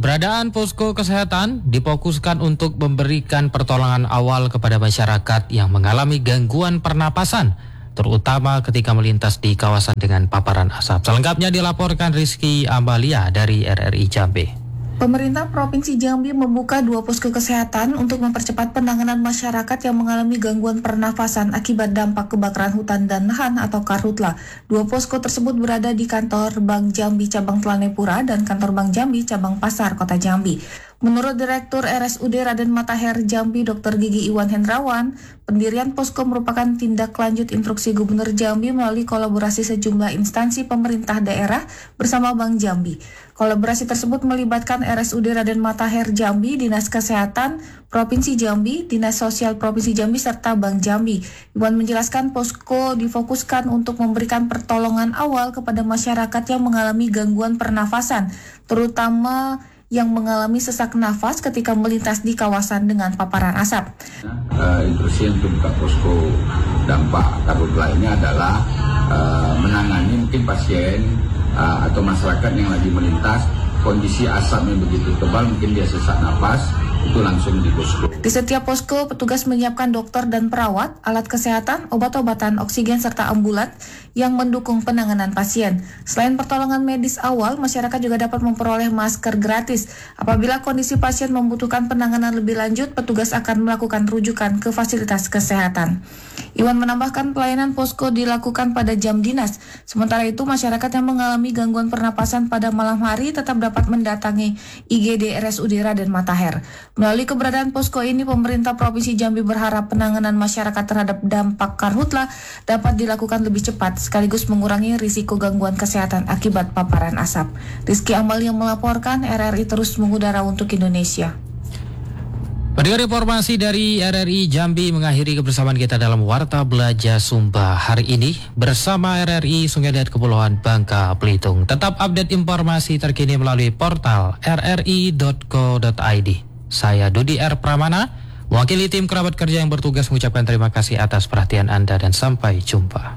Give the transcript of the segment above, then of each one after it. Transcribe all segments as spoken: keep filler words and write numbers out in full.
Keberadaan posko kesehatan difokuskan untuk memberikan pertolongan awal kepada masyarakat yang mengalami gangguan pernapasan, terutama ketika melintas di kawasan dengan paparan asap. Selengkapnya dilaporkan Rizky Amalia dari R R I Jambi. Pemerintah Provinsi Jambi membuka dua posko kesehatan untuk mempercepat penanganan masyarakat yang mengalami gangguan pernafasan akibat dampak kebakaran hutan dan lahan atau Karhutla. Dua posko tersebut berada di kantor Bank Jambi Cabang Telanepura dan kantor Bank Jambi Cabang Pasar Kota Jambi. Menurut Direktur R S U D Raden Matahir Jambi Doktor Gigi Iwan Hendrawan, pendirian posko merupakan tindak lanjut instruksi Gubernur Jambi melalui kolaborasi sejumlah instansi pemerintah daerah bersama Bank Jambi. Kolaborasi tersebut melibatkan R S U D Raden Matahir Jambi, Dinas Kesehatan Provinsi Jambi, Dinas Sosial Provinsi Jambi, serta Bank Jambi. Iwan menjelaskan posko difokuskan untuk memberikan pertolongan awal kepada masyarakat yang mengalami gangguan pernafasan, terutama yang mengalami sesak nafas ketika melintas di kawasan dengan paparan asap. Uh, instruksi untuk buka posko dampak Karhutla ini adalah uh, menangani mungkin pasien uh, atau masyarakat yang lagi melintas, kondisi asapnya begitu tebal, mungkin dia sesak nafas, itu langsung di posko. Di setiap posko, petugas menyiapkan dokter dan perawat, alat kesehatan, obat-obatan, oksigen, serta ambulan yang mendukung penanganan pasien. Selain pertolongan medis awal, masyarakat juga dapat memperoleh masker gratis. Apabila kondisi pasien membutuhkan penanganan lebih lanjut, petugas akan melakukan rujukan ke fasilitas kesehatan. Iwan menambahkan pelayanan posko dilakukan pada jam dinas. Sementara itu, masyarakat yang mengalami gangguan pernapasan pada malam hari tetap dapat mendatangi I G D R S U D Raden Matahir. Melalui keberadaan posko ini, pemerintah Provinsi Jambi berharap penanganan masyarakat terhadap dampak Karhutla dapat dilakukan lebih cepat, sekaligus mengurangi risiko gangguan kesehatan akibat paparan asap. Rizky Amalia melaporkan, R R I terus mengudara untuk Indonesia. Pendengar, informasi dari R R I Jambi mengakhiri kebersamaan kita dalam Warta Belajar Sumba hari ini bersama R R I Sungai Liat Kepulauan Bangka Belitung. Tetap update informasi terkini melalui portal r r i dot co dot i d. Saya Dudi R. Pramana, mewakili tim kerabat kerja yang bertugas mengucapkan terima kasih atas perhatian Anda dan sampai jumpa.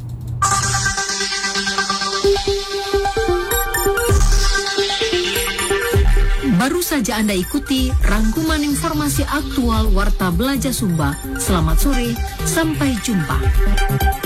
Baru saja Anda ikuti rangkuman informasi aktual Warta Belajar Sumba. Selamat sore, sampai jumpa.